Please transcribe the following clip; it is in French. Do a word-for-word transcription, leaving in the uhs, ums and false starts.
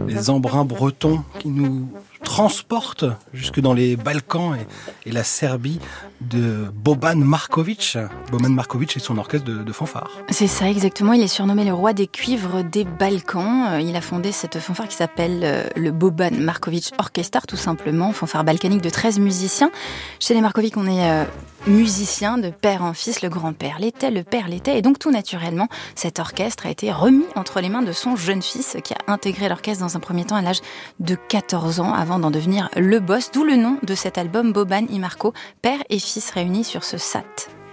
les embruns bretons qui nous transportent jusque dans les Balkans et, et la Serbie de Boban Marković. Boban Marković et son orchestre de, de fanfare. C'est ça, exactement. Il est surnommé le roi des cuivres des Balkans. Il a fondé cette fanfare qui s'appelle le Boban Marković Orchestra, tout simplement. Fanfare balkanique de treize musiciens. Chez les Marković, on est euh, musicien de père en fils. Le grand-père l'était, le père l'était. Et donc, tout naturellement, cet orchestre a été remis entre les mains de son jeune fils qui a intégré l'orchestre dans un premier temps à l'âge de quatorze ans avant d'en devenir le boss. D'où le nom de cet album, Boban i Marko, père et fils réunis sur ce S A T.